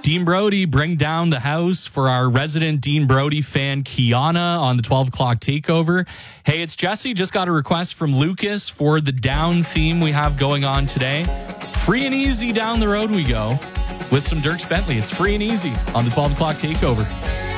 Dean Brody, bring down the house for our resident Dean Brody fan, Kiana, on the 12 o'clock takeover. Hey, it's Jesse. Just got a request from Lucas for the down theme we have going on today. Free and easy down the road we go with some Dierks Bentley. It's free and easy on the 12 o'clock takeover.